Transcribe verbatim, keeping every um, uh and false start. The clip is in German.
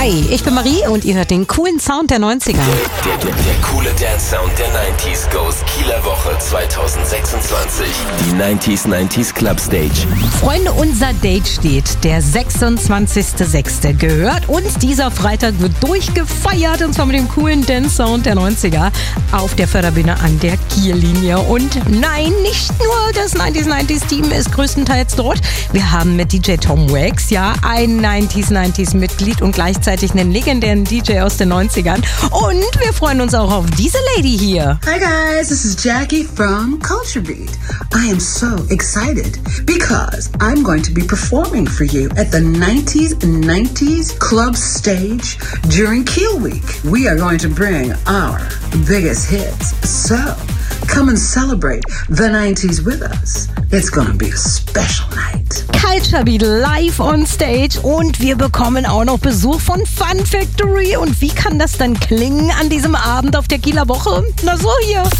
Hi, ich bin Marie und ihr hört den coolen Sound der neunziger. Der, der, der coole Dance-Sound der neunziger goes Kieler Woche zwanzig sechsundzwanzig. Die neunziger neunziger Club Stage. Freunde, unser Date steht. Der sechsundzwanzigster sechste Gehört uns. Dieser Freitag wird durchgefeiert und zwar mit dem coolen Dance-Sound der neunziger auf der Förderbühne an der Kiellinie. Und nein, nicht nur das neunziger neunziger Team ist größtenteils dort. Wir haben mit D J Tom Wax, ja, ein neunziger neunziger Mitglied und gleichzeitig einen legendären D J aus den neunzigern. Und wir freuen uns auch auf diese Lady hier. Hi guys, this is Jackie from Culture Beat. I am so excited because I'm going to be performing for you at the nineties nineties Club Stage during Kiel Week. We are going to bring our biggest hits. So come and celebrate the nineties with us. It's gonna be a special night. Culture Beat live on stage und wir bekommen auch noch Besuch von Fun Factory. Und wie kann das dann klingen an diesem Abend auf der Kieler Woche? Na so hier.